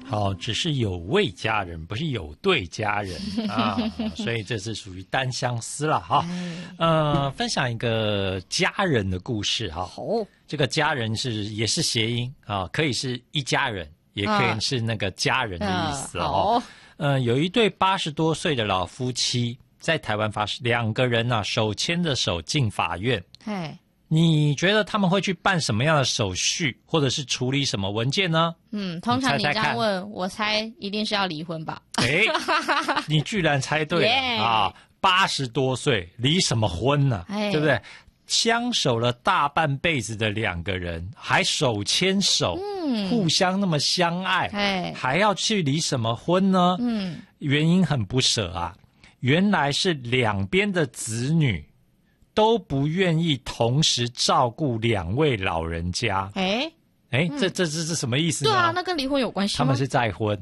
好，只是有位家人，不是有对家人啊，所以这是属于单相思了哈。分享一个家人的故事哈。这个家人也是谐音啊，可以是一家人，也可以是那个家人的意思哦。有一对80多岁的老夫妻在台湾发生，2个人啊手牵着手进法院。你觉得他们会去办什么样的手续，或者是处理什么文件呢？ 通常你这样问，我猜一定是要离婚吧？ 你居然猜对了啊！80多岁离什么婚呢？对不对？相守了大半辈子的2个人，还手牵手，互相那么相爱，还要去离什么婚呢？原因很不舍啊，原来是两边的子女都不愿意同时照顾2位老人家。这什么意思呢？ 对啊，那跟离婚有关系吗？ 他们是再婚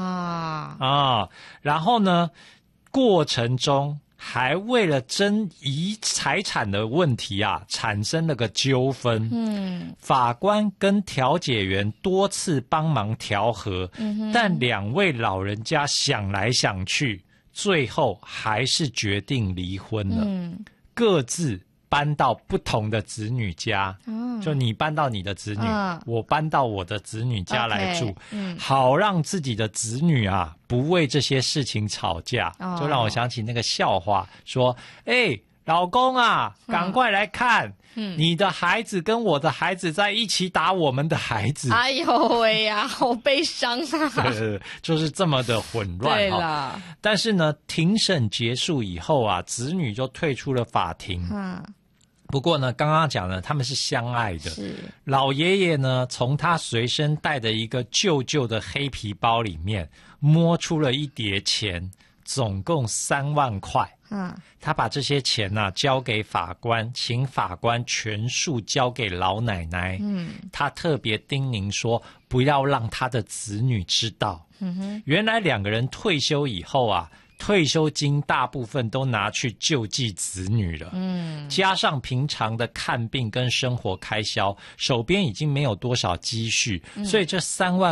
然后呢，过程中还为了争遗财产的问题啊，产生了个纠纷。法官跟调解员多次帮忙调和，但2位老人家想来想去，最后还是决定离婚了。各自搬到不同的子女家，就你搬到你的子女，我搬到我的子女家来住，好让自己的子女啊不为这些事情吵架。就让我想起那个笑话，说老公啊，赶快来看，你的孩子跟我的孩子在一起打我们的孩子。 哎呦喂呀，好悲伤啊！ 就是这么的混乱。对啦，但是呢，庭审结束以后啊，子女就退出了法庭。不过呢，刚刚讲了，他们是相爱的。老爷爷呢，从他随身带的一个旧旧的黑皮包里面摸出了一叠钱，总共3万块。他把这些钱交给法官，请法官全数交给老奶奶。他特别叮咛说，不要让他的子女知道。原来2个人退休以后啊，退休金大部分都拿去救济子女了。加上平常的看病跟生活开销，手边已经没有多少积蓄，所以这3万